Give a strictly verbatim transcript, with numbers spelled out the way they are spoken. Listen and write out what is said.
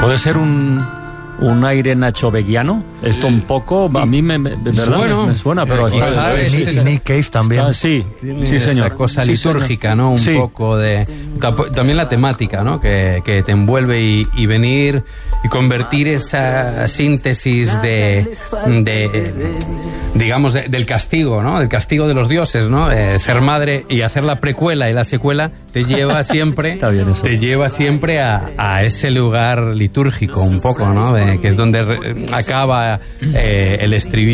¿Puede ser un, un aire nachoveguiano? Esto un poco, a mí me, me, ¿verdad? Bueno, me, me suena, pero... eh, está, es, y, es, y Nick Cave también. está, sí, sí, esa señor. cosa Sí, litúrgica, señor. ¿no? Un Sí. poco de... También la temática, ¿no? Que, que te envuelve y, y venir y convertir esa síntesis de... de digamos, de, del castigo, ¿no? Del castigo de los dioses, ¿no? Eh, ser madre y hacer la precuela y la secuela te lleva siempre... Está bien eso. Te lleva siempre a, a ese lugar litúrgico, un poco, ¿no? De, que es donde re, acaba eh, el estribillo.